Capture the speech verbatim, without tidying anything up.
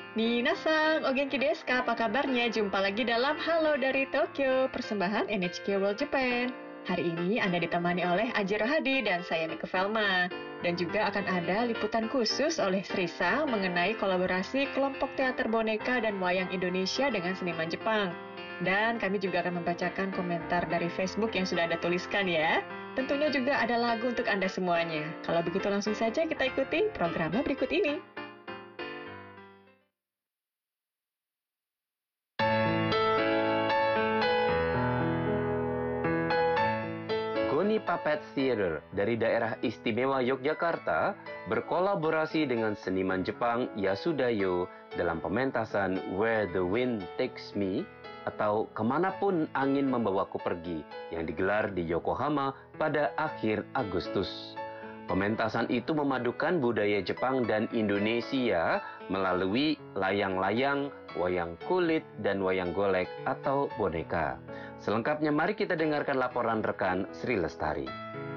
Minasan, o genki desu ka? Apa kabarnya? Jumpa lagi dalam Halo dari Tokyo, persembahan N H K World Japan. Hari ini Anda ditemani oleh Aji Rohadi dan saya Mika Velma. Dan juga akan ada liputan khusus oleh Srisa mengenai kolaborasi kelompok teater boneka dan wayang Indonesia dengan seniman Jepang. Dan kami juga akan membacakan komentar dari Facebook yang sudah Anda tuliskan ya. Tentunya juga ada lagu untuk Anda semuanya. Kalau begitu langsung saja kita ikuti programnya berikut ini. Goni Puppet Theater dari daerah istimewa Yogyakarta berkolaborasi dengan seniman Jepang Yasudayo dalam pementasan Where the Wind Takes Me atau Kemanapun Angin Membawaku Pergi yang digelar di Yokohama pada akhir Agustus. Pementasan itu memadukan budaya Jepang dan Indonesia melalui layang-layang, wayang kulit, dan wayang golek atau boneka. Selengkapnya mari kita dengarkan laporan rekan Sri Lestari.